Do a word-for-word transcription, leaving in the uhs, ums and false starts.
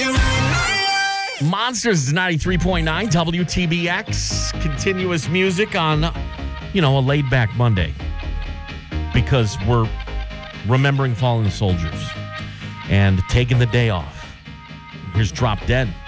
Monsters is ninety-three point nine W T B X. Continuous music on, you know, a laid-back Monday. Because we're remembering fallen soldiers and taking the day off. Here's Drop Dead.